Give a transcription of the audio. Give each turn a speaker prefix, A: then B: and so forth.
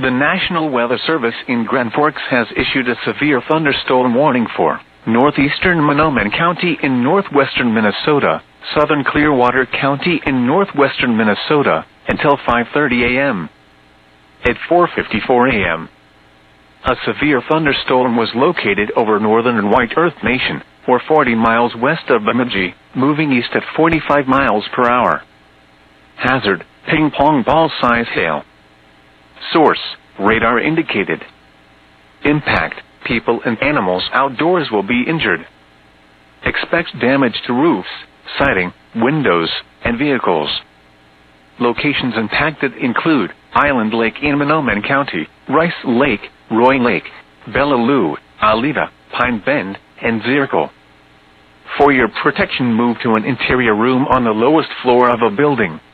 A: The National Weather Service in Grand Forks has issued a severe thunderstorm warning for northeastern Mahnomen County in northwestern Minnesota, southern Clearwater County in northwestern Minnesota, until 5:30 a.m. At 4:54 a.m., a severe thunderstorm was located over northern White Earth Nation, or 40 miles west of Bemidji, moving east at 45 miles per hour. Hazard, ping-pong ball-size hail. Source, radar indicated. Impact, people and animals outdoors will be injured. Expect damage to roofs, siding, windows, and vehicles. Locations impacted include Island Lake in Mahnomen County, Rice Lake, Roy Lake, Bellaloo, Alida, Pine Bend, and Zirkle. For your protection, move to an interior room on the lowest floor of a building.